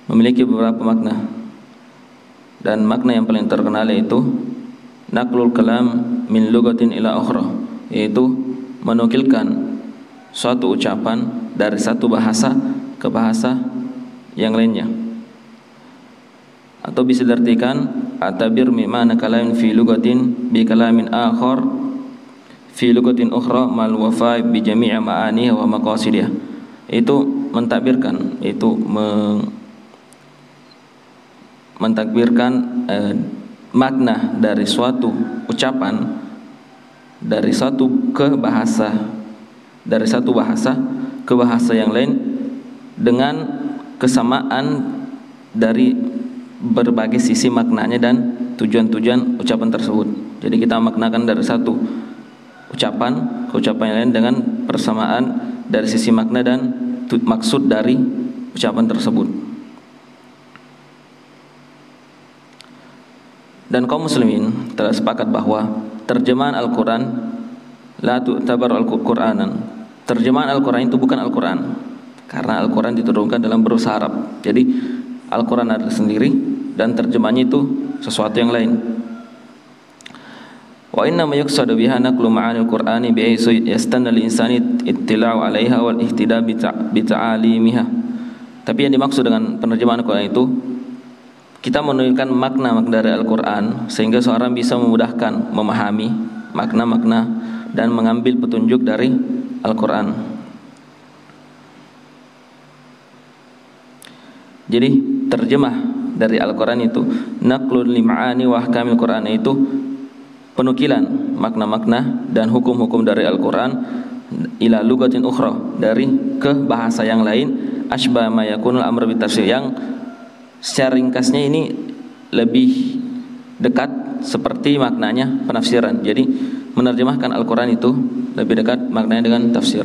memiliki beberapa makna. Dan makna yang paling terkenal yaitu naqlul kalam min lugatin ila ukhra, yaitu menukilkan suatu ucapan dari satu bahasa ke bahasa yang lainnya. Atau bisa diartikan atabir mimana kalamin fi lugatin bi kalamin akhar fi lugatin ukhra mal wafa bi jami'i ma'anihi wa maqasidiha. Itu mentakbirkan, itu mentakbirkan makna dari suatu ucapan dari satu bahasa ke bahasa yang lain dengan kesamaan dari berbagai sisi maknanya dan tujuan-tujuan ucapan tersebut. Jadi kita maknakan dari satu ucapan ke ucapan yang lain dengan persamaan dari sisi makna dan maksud dari ucapan tersebut. Dan kaum muslimin telah sepakat bahwa terjemahan Al-Quran la tu'tabar Al-Qur'anan. Terjemahan Al-Quran itu bukan Al-Quran, karena Al-Quran diturunkan dalam bahasa Arab. Jadi Al-Quran adalah sendiri dan terjemahannya itu sesuatu yang lain. Wa inna ma yuqsadu biha naqlu ma'anil Qur'ani bi ayyi yastanna al-insani ittila'u 'alaiha wal ihtida bi ta'alimiha. Tapi yang dimaksud dengan penerjemahan Al-Quran itu kita menunjukkan makna-makna dari Al-Quran sehingga seorang bisa memudahkan memahami makna-makna dan mengambil petunjuk dari Al-Quran. Jadi terjemah dari Al-Quran itu naqlun lima'ani wa ahkamil Quran, itu penukilan makna-makna dan hukum-hukum dari Al-Quran ila lugatin ukhra, dari ke bahasa yang lain, asbah ma yakunul amr bitafsir, yang secara ringkasnya ini lebih dekat seperti maknanya penafsiran. Jadi menerjemahkan Al-Quran itu lebih dekat maknanya dengan tafsir.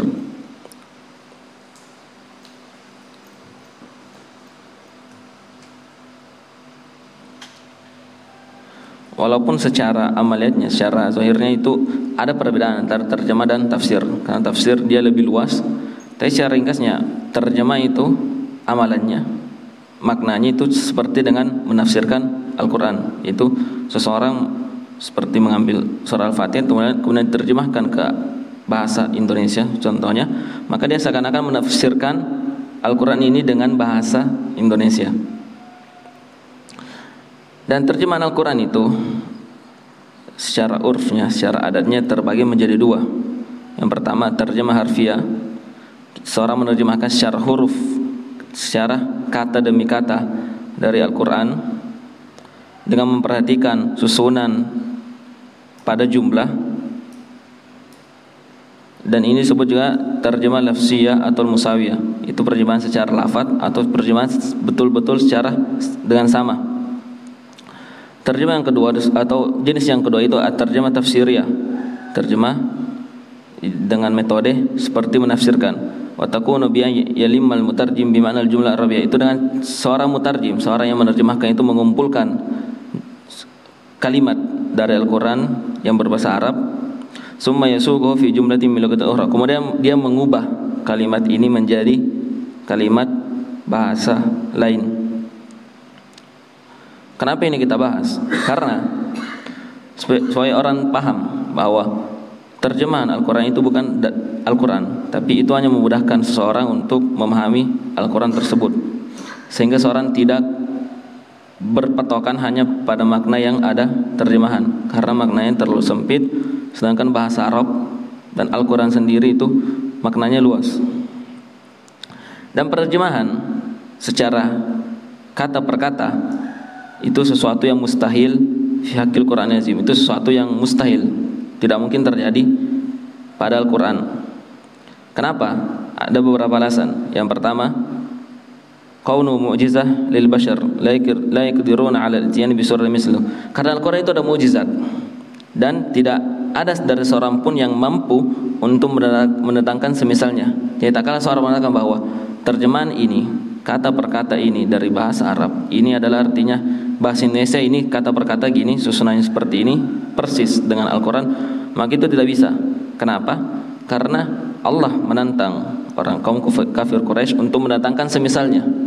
Walaupun secara amaliyatnya, secara zahirnya itu ada perbedaan antara terjemah dan tafsir. Karena tafsir dia lebih luas, tapi secara ringkasnya terjemah itu amalannya, maknanya itu seperti dengan menafsirkan Al-Quran. Itu seseorang seperti mengambil surah Al-Fatihah kemudian diterjemahkan ke bahasa Indonesia contohnya, maka dia seakan-akan menafsirkan Al-Quran ini dengan bahasa Indonesia. Dan terjemahan Al-Quran itu secara urfnya, secara adatnya terbagi menjadi dua. Yang pertama terjemah harfiah, seorang menerjemahkan secara huruf, secara kata demi kata dari Al-Quran dengan memperhatikan susunan pada jumlah. Dan ini disebut juga terjemah lafziyah atau musawiyah. Itu terjemahan secara lafaz atau terjemahan betul-betul secara dengan sama. Terjemah yang kedua atau jenis yang kedua itu terjemah tafsiriyah, terjemah dengan metode seperti menafsirkan. Wa takunu bi yalimmal mutarjim bi ma'nal jumlah arabiyah, itu dengan seorang mutarjim, seorang yang menerjemahkan itu mengumpulkan kalimat dari Al-Quran yang berbahasa Arab, summa yasuqu fi jumlatin min lugatin ukhra, kemudian dia mengubah kalimat ini menjadi kalimat bahasa lain. Kenapa ini kita bahas? Karena supaya orang paham bahwa terjemahan Al-Quran itu bukan Al-Quran, tapi itu hanya memudahkan seseorang untuk memahami Al-Quran tersebut, sehingga seorang tidak berpatokan hanya pada makna yang ada terjemahan, karena maknanya terlalu sempit, sedangkan bahasa Arab dan Al-Quran sendiri itu maknanya luas. Dan penerjemahan secara kata per kata itu sesuatu yang mustahil fi haqqil Qur'an azim, itu sesuatu yang mustahil, tidak mungkin terjadi pada Al-Quran. Kenapa? Ada beberapa alasan. Yang pertama, kaunu mu'jizah lil bashar la yaqdiruna 'ala al-ityan bi surrin mislu. Karena Al-Quran itu ada mukjizat dan tidak ada dari seorang pun yang mampu untuk mendatangkan semisalnya. Jadi tak kala seorang mengatakan bahwa terjemahan ini, kata per kata ini dari bahasa Arab, ini adalah artinya bahasa Indonesia ini kata per kata gini, susunannya seperti ini, persis dengan Al-Quran, maka itu tidak bisa. Kenapa? Karena Allah menantang orang kaum kafir Quraisy untuk mendatangkan semisalnya.